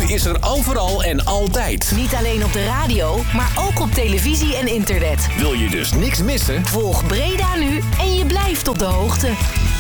is er overal en altijd. Niet alleen op de radio, maar ook op televisie en internet. Wil je dus niks missen? Volg Breda Nu en je blijft op de hoogte.